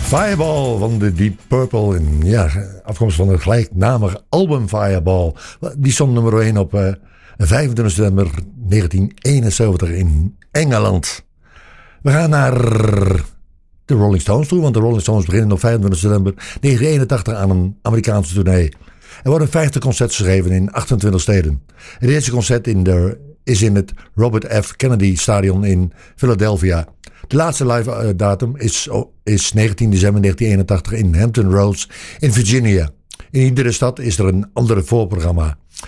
Fireball van de Deep Purple. En ja, afkomst van het gelijknamige album Fireball. Die stond nummer 1 op 25 september 1971 in Engeland. We gaan naar de Rolling Stones toe. Want de Rolling Stones beginnen op 25 september 1981 aan een Amerikaanse tournee. Er worden 50 concerten geschreven in 28 steden. Het eerste concert is in het Robert F. Kennedy Stadion in Philadelphia. De laatste live datum is 19 december 1981 in Hampton Roads in Virginia. In iedere stad is er een andere voorprogramma.